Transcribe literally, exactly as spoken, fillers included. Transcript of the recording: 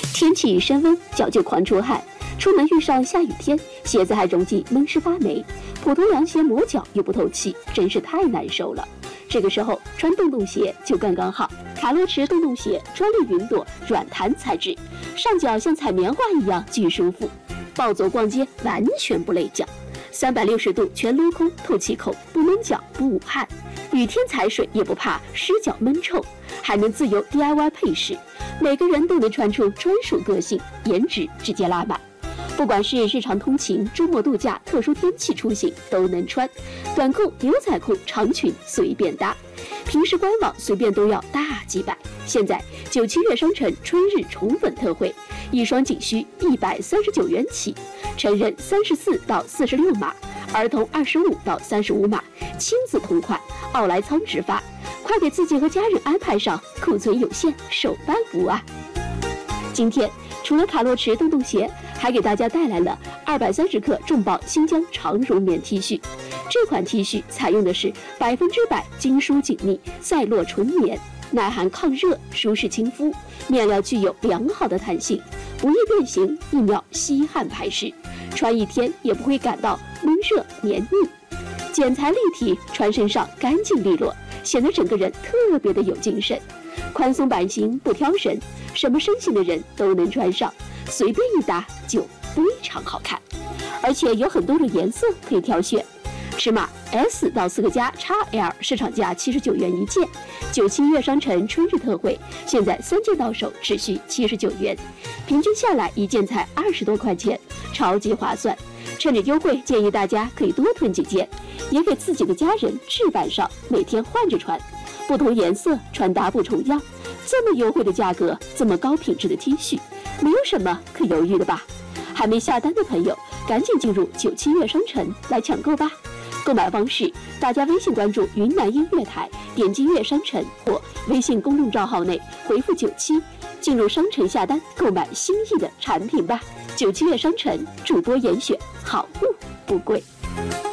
天气升温，脚就狂出汗，出门遇上下雨天，鞋子还容易闷湿发霉，普通凉鞋磨脚又不透气，真是太难受了。这个时候穿洞洞鞋就刚刚好。卡洛驰洞洞鞋专利云朵软弹材质，上脚像踩棉花一样巨舒服，暴走逛街完全不累脚，三百六十度全镂空，透气口，不闷脚不捂汗，雨天踩水也不怕湿脚闷臭，还能自由 D I Y 配饰，每个人都能穿出专属个性，颜值直接拉满。不管是日常通勤、周末度假、特殊天气出行都能穿，短裤、牛仔裤、长裙随便搭，平时官网随便都要大几百。现在九七月商城春日宠粉特惠，一双仅需一百三十九元起，成人三十四到四十六码，儿童二十五到三十五码，亲子同款，奥莱仓直发，快给自己和家人安排上，库存有限，手办服务啊！今天除了卡洛驰洞洞鞋，还给大家带来了二百三十克重磅新疆长绒棉 T 恤。这款 T 恤采用的是百分之百精疏紧密赛洛纯棉，耐寒抗热，舒适亲肤，面料具有良好的弹性，不易变形，一秒吸汗排湿，穿一天也不会感到闷热黏腻。剪裁立体，穿身上干净利落，显得整个人特别的有精神。宽松版型不挑人，什么身形的人都能穿上，随便一搭就非常好看，而且有很多种颜色可以挑选。尺码 S 到四个加 X L 市场价七十九元一件，九七月商城春日特惠，现在三件到手只需七十九元，平均下来一件才二十多块钱，超级划算。趁着优惠，建议大家可以多囤几件，也给自己的家人置办上，每天换着穿，不同颜色穿搭不重样。这么优惠的价格，这么高品质的 T 恤，没有什么可犹豫的吧？还没下单的朋友，赶紧进入九七月商城来抢购吧！购买方式，大家微信关注云南音乐台，点击乐商城或微信公众账号内回复九七，进入商城下单购买心意的产品吧。九七月商城主播严选，好物不贵。